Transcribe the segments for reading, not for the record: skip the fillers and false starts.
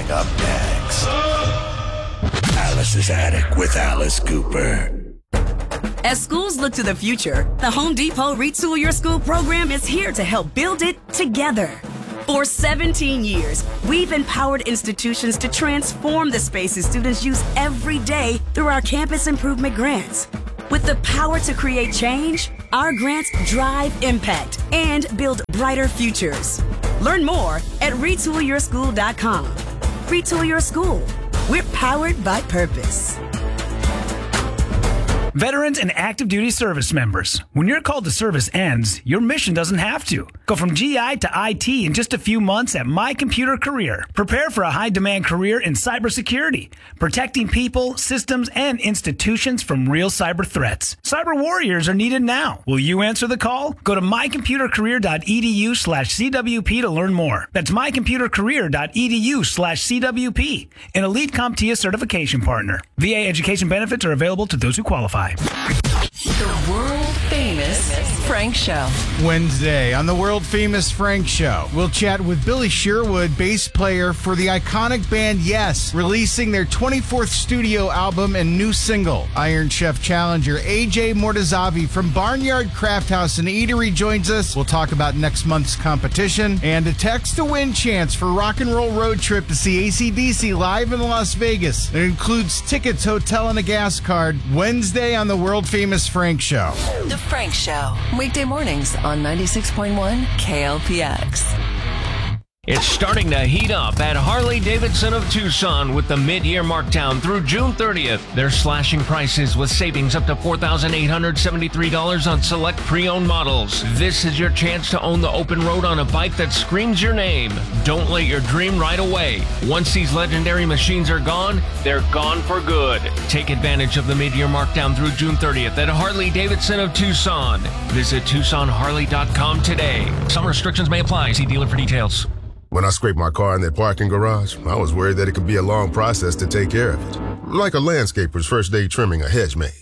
Up next, Alice's Attic with Alice Cooper. As schools look to the future, the Home Depot Retool Your School program is here to help build it together. For 17 years, we've empowered institutions to transform the spaces students use every day through our campus improvement grants. With the power to create change, our grants drive impact and build brighter futures. Learn more at retoolyourschool.com. Retool Your School. We're powered by purpose. Veterans and active duty service members, when your call to service ends, your mission doesn't have to. Go from GI to IT in just a few months at My Computer Career. Prepare for a high-demand career in cybersecurity, protecting people, systems, and institutions from real cyber threats. Cyber warriors are needed now. Will you answer the call? Go to mycomputercareer.edu/CWP to learn more. That's mycomputercareer.edu/CWP, an Elite CompTIA certification partner. VA education benefits are available to those who qualify. The world-famous Frank Show. Wednesday on the world-famous Frank Show, we'll chat with Billy Sherwood, bass player for the iconic band Yes, releasing their 24th studio album and new single. Iron Chef challenger AJ Mortazavi from Barnyard Craft House and Eatery joins us. We'll talk about next month's competition and a text-to-win chance for Rock and Roll Road Trip to see AC/DC live in Las Vegas. It includes tickets, hotel, and a gas card. Wednesday on the world-famous Frank Show. The Frank Show. Weekday mornings on 96.1 KLPX. It's starting to heat up at Harley-Davidson of Tucson with the mid-year markdown through June 30th. They're slashing prices with savings up to $4,873 on select pre-owned models. This is your chance to own the open road on a bike that screams your name. Don't let your dream ride away. Once these legendary machines are gone, they're gone for good. Take advantage of the mid-year markdown through June 30th at Harley-Davidson of Tucson. Visit TucsonHarley.com today. Some restrictions may apply. See dealer for details. When I scraped my car in that parking garage, I was worried that it could be a long process to take care of it. Like a landscaper's first day trimming a hedge maze.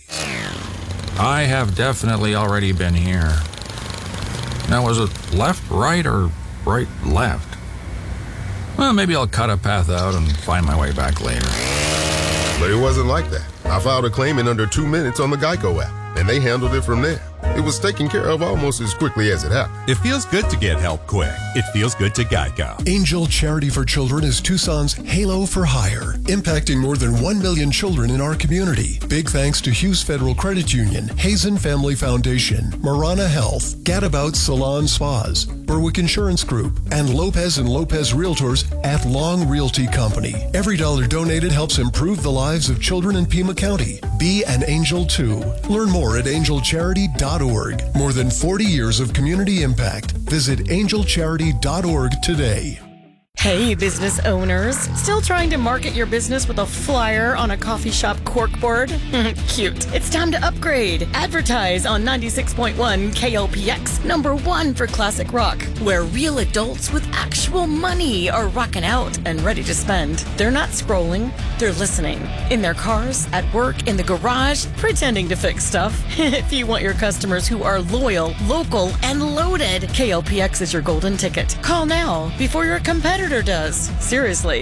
I have definitely already been here. Now, was it left, right, or right, left? Well, maybe I'll cut a path out and find my way back later. But it wasn't like that. I filed a claim in under 2 minutes on the Geico app, and they handled it from there. It was taken care of almost as quickly as it happened. It feels good to get help quick. It feels good to Geico. Angel Charity for Children is Tucson's Halo for Hire, impacting more than 1 million children in our community. Big thanks to Hughes Federal Credit Union, Hazen Family Foundation, Marana Health, Gadabout Salon Spas, Berwick Insurance Group, and Lopez & Lopez Realtors at Long Realty Company. Every dollar donated helps improve the lives of children in Pima County. Be an angel too. Learn more at angelcharity.org. More than 40 years of community impact. Visit angelcharity.org today. Hey, business owners. Still trying to market your business with a flyer on a coffee shop corkboard? Cute. It's time to upgrade. Advertise on 96.1 KLPX, #1 for classic rock, where real adults with actual money are rocking out and ready to spend. They're not scrolling, they're listening. In their cars, at work, in the garage, pretending to fix stuff. If you want your customers who are loyal, local, and loaded, KLPX is your golden ticket. Call now before your competitor does. Seriously,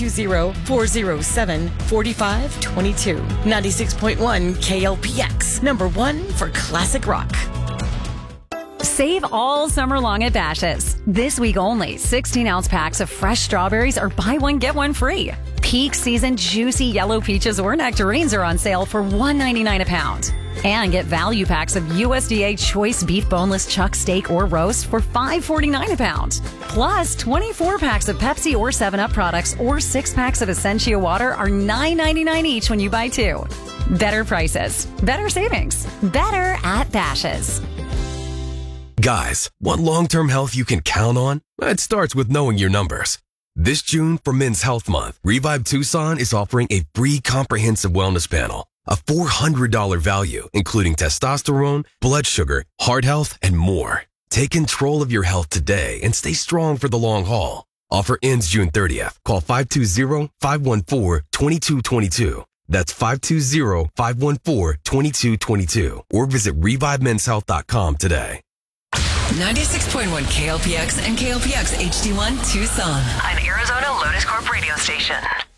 520-407-4522. 96.1 KLPX, #1 for classic rock. Save all summer long at Bashas'. This week only, 16-ounce packs of fresh strawberries are buy one, get one free. Peak season juicy yellow peaches or nectarines are on sale for $1.99 a pound. And get value packs of USDA choice beef boneless chuck steak or roast for $5.49 a pound. Plus, 24 packs of Pepsi or 7-Up products or 6 packs of Essentia water are $9.99 each when you buy 2. Better prices, better savings, better at Bashas'. Guys, want long-term health you can count on? It starts with knowing your numbers. This June for Men's Health Month, Revive Tucson is offering a free comprehensive wellness panel. A $400 value, including testosterone, blood sugar, heart health, and more. Take control of your health today and stay strong for the long haul. Offer ends June 30th. Call 520-514-2222. That's 520-514-2222. Or visit ReviveMen'sHealth.com today. 96.1 KLPX and KLPX HD1 Tucson. An Arizona Lotus News Corp radio station.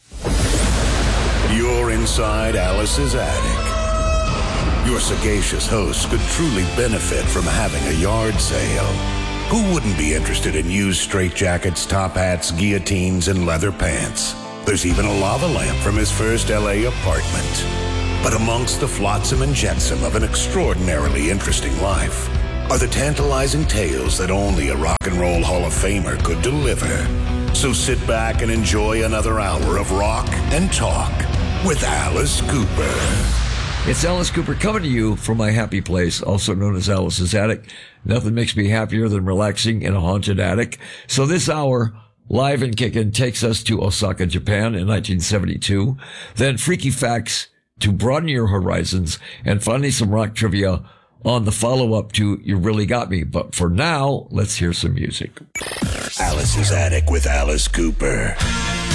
You're inside Alice's attic. Your sagacious host could truly benefit from having a yard sale. Who wouldn't be interested in used straitjackets, top hats, guillotines, and leather pants? There's even a lava lamp from his first LA apartment. But amongst the flotsam and jetsam of an extraordinarily interesting life are the tantalizing tales that only a rock and roll Hall of Famer could deliver. So sit back and enjoy another hour of rock and talk with Alice Cooper. It's Alice Cooper coming to you from my happy place, also known as Alice's Attic. Nothing makes me happier than relaxing in a haunted attic. So this hour, Live and Kickin' takes us to Osaka, Japan in 1972. Then Freaky Facts to broaden your horizons, and finally some rock trivia on the follow-up to You Really Got Me. But for now, let's hear some music. Alice's Attic with Alice Cooper.